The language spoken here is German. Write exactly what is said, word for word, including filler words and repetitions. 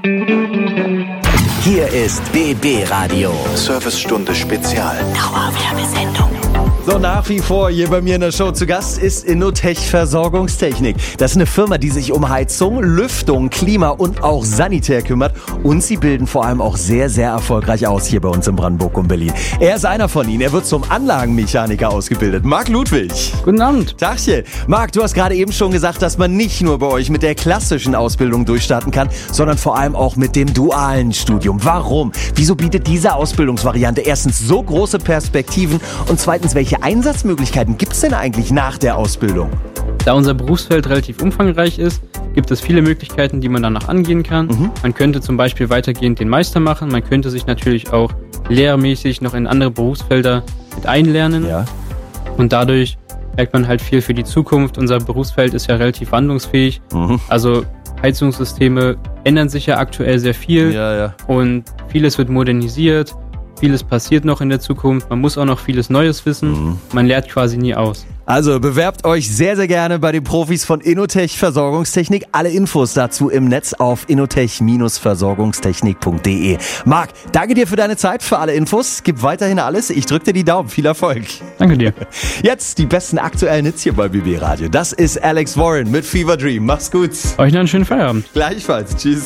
Hier ist B B Radio. Servicestunde Spezial. Dauerwerbesendung. So, nach wie vor hier bei mir in der Show zu Gast ist Innotech Versorgungstechnik. Das ist eine Firma, die sich um Heizung, Lüftung, Klima und auch Sanitär kümmert. Und sie bilden vor allem auch sehr, sehr erfolgreich aus hier bei uns in Brandenburg und Berlin. Er ist einer von ihnen. Er wird zum Anlagenmechaniker ausgebildet. Marc Ludwig. Guten Abend. Tagchen. Marc, du hast gerade eben schon gesagt, dass man nicht nur bei euch mit der klassischen Ausbildung durchstarten kann, sondern vor allem auch mit dem dualen Studium. Warum? Wieso bietet diese Ausbildungsvariante erstens so große Perspektiven und zweitens, welche Einsatzmöglichkeiten gibt es denn eigentlich nach der Ausbildung? Da unser Berufsfeld relativ umfangreich ist, gibt es viele Möglichkeiten, die man danach angehen kann. Mhm. Man könnte zum Beispiel weitergehend den Meister machen. Man könnte sich natürlich auch lehrmäßig noch in andere Berufsfelder mit einlernen. Ja. Und dadurch merkt man halt viel für die Zukunft. Unser Berufsfeld ist ja relativ wandlungsfähig. Mhm. Also Heizungssysteme ändern sich ja aktuell sehr viel. Ja, ja. Und vieles wird modernisiert. Vieles passiert noch in der Zukunft. Man muss auch noch vieles Neues wissen. Mhm. Man lernt quasi nie aus. Also bewerbt euch sehr, sehr gerne bei den Profis von Innotech Versorgungstechnik. Alle Infos dazu im Netz auf innotech Versorgungstechnik punkt de. Marc, danke dir für deine Zeit, für alle Infos. Gib weiterhin alles. Ich drücke dir die Daumen. Viel Erfolg. Danke dir. Jetzt die besten aktuellen Hits hier bei B B Radio. Das ist Alex Warren mit Fever Dream. Mach's gut. Euch noch einen schönen Feierabend. Gleichfalls. Tschüss.